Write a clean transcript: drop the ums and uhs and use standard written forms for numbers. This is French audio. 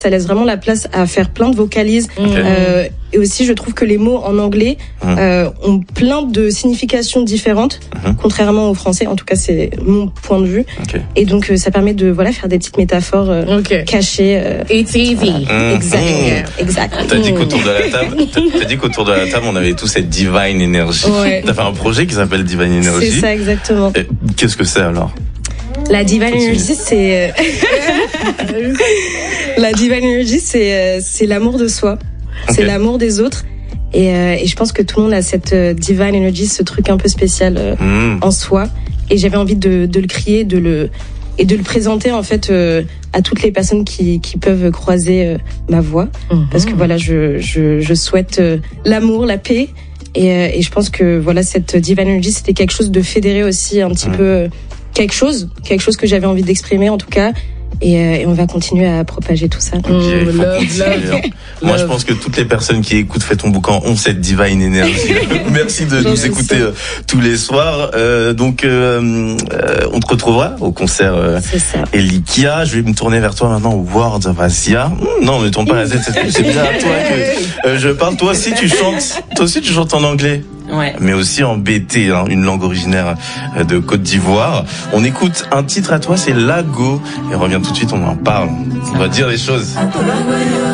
Ça laisse vraiment la place à faire plein de vocalises. Et aussi, je trouve que les mots en anglais ont plein de significations différentes, contrairement au français. En tout cas, c'est mon point de vue. Et donc, ça permet de faire des petites métaphores cachées. It's easy. Exact. T'as dit qu'autour de la table, on avait tous cette divine energy. T'as fait un projet qui s'appelle Divine Energy. C'est ça, exactement. Et qu'est-ce que c'est alors? La Divine Energy, c'est la Divine Energy, c'est l'amour de soi, c'est l'amour des autres, et je pense que tout le monde a cette Divine Energy, ce truc un peu spécial en soi. Et j'avais envie de le crier, de le présenter en fait à toutes les personnes qui peuvent croiser ma voix, parce que voilà, je souhaite l'amour, la paix. Et je pense que voilà, cette Divine Energy, c'était quelque chose de fédéré aussi, un petit peu quelque chose que j'avais envie d'exprimer en tout cas. Et on va continuer à propager tout ça. Love. Moi, je pense que toutes les personnes qui écoutent Fais ton boucan ont cette divine énergie. Merci de nous écouter tous les soirs. Donc, on te retrouvera au concert Elikia. Je vais me tourner vers toi maintenant, Words of Asia. Non, ne tourne pas la tête, c'est bien à toi que je parle. Toi aussi, tu chantes en anglais. Ouais. Mais aussi en BT, une langue originaire de Côte d'Ivoire. On écoute un titre à toi, c'est Lago. Et on revient tout de suite, on en parle. On va dire les choses.